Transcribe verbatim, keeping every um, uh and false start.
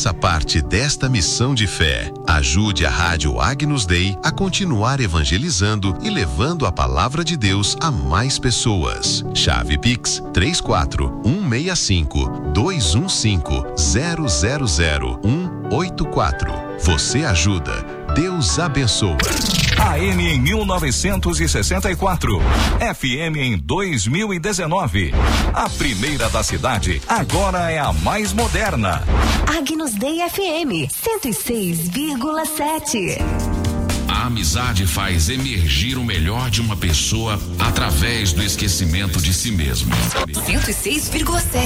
Faça parte desta missão de fé. Ajude a Rádio Agnus Dei a continuar evangelizando e levando a palavra de Deus a mais pessoas. Chave Pix três quatro um seis cinco dois um cinco zero zero zero um oito quatro. Você ajuda, Deus abençoa. A M em mil novecentos e sessenta e quatro, F M em dois mil e dezenove. A primeira da cidade agora é a mais moderna. Agnus Dei F M cento e seis vírgula sete. A amizade faz emergir o melhor de uma pessoa através do esquecimento de si mesmo. cento e seis vírgula sete.